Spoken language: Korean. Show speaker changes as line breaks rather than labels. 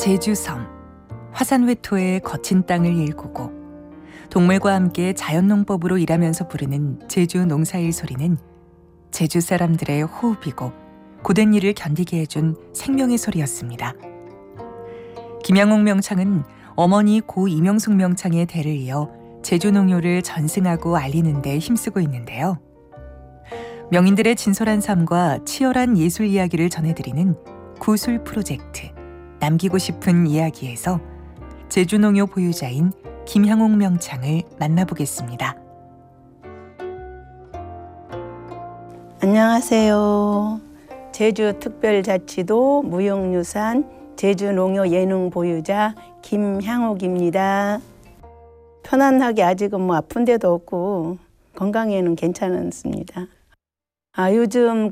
제주섬, 화산회토의 거친 땅을 일구고 동물과 함께 자연농법으로 일하면서 부르는 제주 농사일 소리는 제주 사람들의 호흡이고 고된 일을 견디게 해준 생명의 소리였습니다. 김양옥 명창은 어머니 고 이명숙 명창의 대를 이어 제주 농요를 전승하고 알리는 데 힘쓰고 있는데요. 명인들의 진솔한 삶과 치열한 예술 이야기를 전해드리는 구술 프로젝트 남기고 싶은 이야기에서 제주 농요 보유자인 김양옥 명창을 만나보겠습니다.
안녕하세요. 제주특별자치도 무형유산 제주농요 예능 보유자 김향옥입니다. 편안하게 아직은 아픈 데도 없고 건강에는 괜찮습니다. 요즘